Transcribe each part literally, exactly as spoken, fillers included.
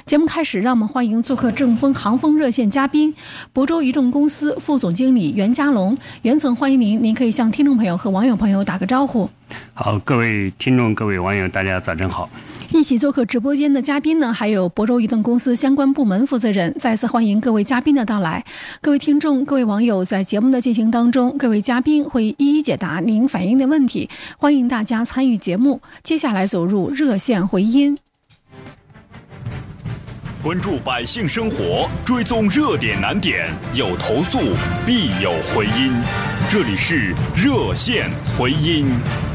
节目开始，让我们欢迎做客正风航风热线嘉宾，亳州移动公司副总经理袁家龙。袁总，欢迎您，您可以向听众朋友和网友朋友打个招呼。 好，各位听众、各位网友，大家早晨好。 一起做客直播间的嘉宾呢，还有亳州移动公司相关部门负责人。再次欢迎各位嘉宾的到来。各位听众、各位网友，在节目的进行当中，各位嘉宾会一一解答您反映的问题，欢迎大家参与节目。接下来走入热线回音。 关注百姓生活，追踪热点难点，有投诉必有回音。这里是热线回音。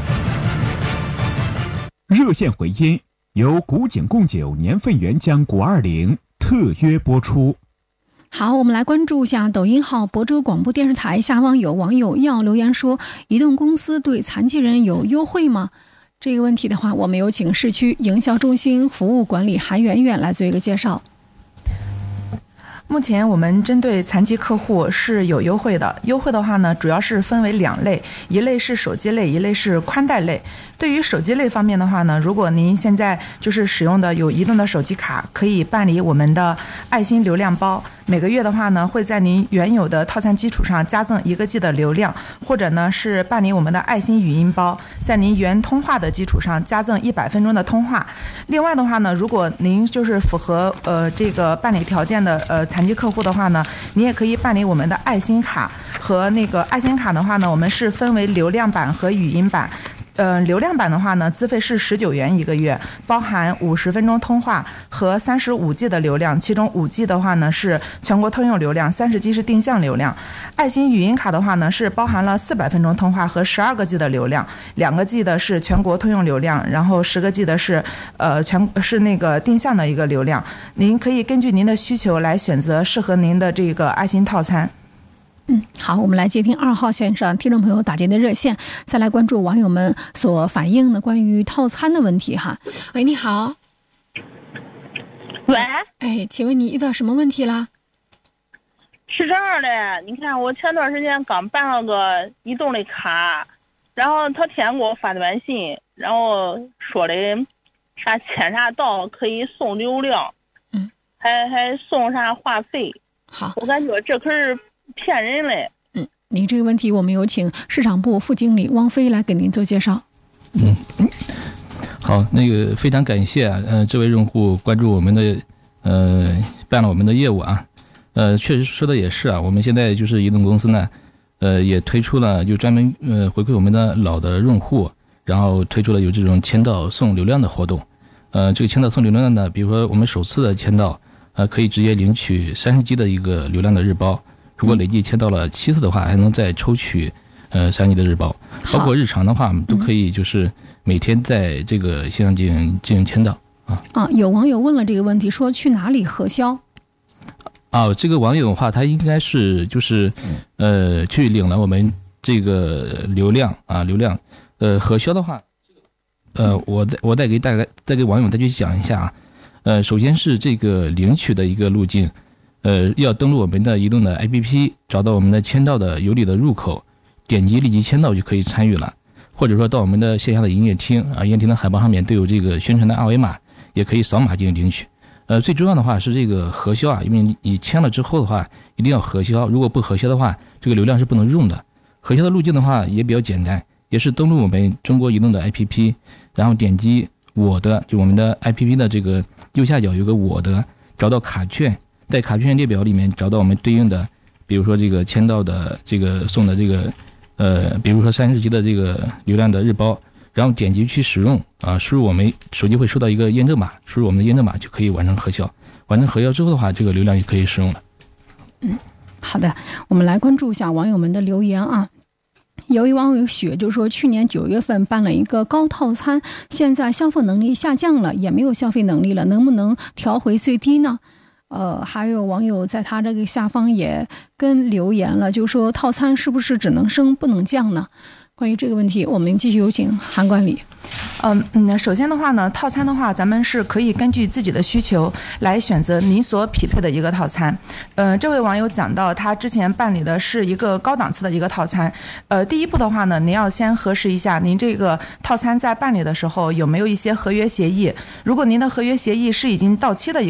热线回音由古井贡酒年份原浆谷二零特约播出。 好，我们来关注一下抖音号亳州广播电视台下方有网友要留言说，移动公司对残疾人有优惠吗？这个问题的话，我们有请市区营销中心服务管理韩媛媛来做一个介绍。 目前我们针对残疾客户是有优惠的，优惠的话呢，主要是分为两类，一类是手机类，一类是宽带类。对于手机类方面的话呢，如果您现在就是使用的有移动的手机卡，可以办理我们的爱心流量包，每个月的话呢，会在您原有的套餐基础上加赠一个 G 的流量，或者呢是办理我们的爱心语音包，在您原通话的基础上加赠一百分钟的通话。另外的话呢，如果您就是符合呃这个办理条件的呃残疾客户的话呢，你也可以办理我们的爱心卡。和那个爱心卡的话呢，我们是分为流量版和语音版。呃，流量版的话呢，资费是十九元一个月，包含五十分钟通话和三十五 G 的流量，其中五 G 的话呢是全国通用流量，三十 G 是定向流量。爱心语音卡的话呢是包含了四百分钟通话和十二个 G 的流量，两个 G 的是全国通用流量，然后十个 G 的是呃全是那个定向的一个流量。您可以根据您的需求来选择适合您的这个爱心套餐。 嗯，好，我们来接听二号线上听众朋友打进的热线，再来关注网友们所反映的关于套餐的问题哈。喂，你好。 喂， 哎，请问你遇到什么问题啦？ 是这样的，你看我前段时间刚办了个移动的卡，然后他天天给我发短信，然后说的啥签啥到可以送流量， 嗯， 还还送啥话费。 好， 我感觉这可是骗人嘞。 嗯，您这个问题我们有请市场部副经理汪飞来给您做介绍。 嗯，好，那个非常感谢啊，呃，这位用户关注我们的，呃，办了我们的业务啊，呃，确实说的也是啊，我们现在就是移动公司呢，呃，也推出了就专门呃回馈我们的老的用户，然后推出了有这种签到送流量的活动，呃，这个签到送流量呢，比如说我们首次的签到，呃，可以直接领取三十 G 的一个流量的日包。如果累计签到了七次的话，还能再抽取呃三 G 的日包，包括日常的话，我们都可以就是每天在这个线上进行进行签到啊。 啊，有网友问了这个问题，说去哪里核销？ 啊，这个网友的话，他应该是就是呃去领了我们这个流量啊流量，呃核销的话，呃我再我再给大概再给网友再去讲一下啊，呃首先是这个领取的一个路径。呃，要登录我们的移动的 A P P， 找到我们的签到的有理的入口，点击立即签到就可以参与了。或者说到我们的线下的营业厅啊，营业厅的海报上面都有这个宣传的二维码，也可以扫码进行领取。呃，最重要的话是这个核销啊，因为你签了之后的话，一定要核销，如果不核销的话，这个流量是不能用的。核销的路径的话也比较简单，也是登录我们中国移动的 A P P， 然后点击我的，就我们的 A P P 的这个右下角有个我的，找到卡券。在卡券列表里面找到我们对应的，比如说这个签到的这个送的这个，呃，比如说三十 G 的这个流量的日包，然后点击去使用啊，输入我们手机会收到一个验证码，输入我们的验证码就可以完成核销。完成核销之后的话，这个流量也可以使用了。 嗯，好的，我们来关注一下网友们的留言啊。有一网友雪就说，去年九月份办了一个高套餐，现在消费能力下降了，也没有消费能力了，能不能调回最低呢？呃，还有网友在他这个下方也跟留言了，就说套餐是不是只能升不能降呢？关于这个问题，我们继续有请韩管理。 嗯嗯，首先的话呢，套餐的话，咱们是可以根据自己的需求来选择你所匹配的一个套餐。呃，这位网友讲到，他之前办理的是一个高档次的一个套餐。呃，第一步的话呢，您要先核实一下您这个套餐在办理的时候有没有一些合约协议。如果您的合约协议是已经到期的一个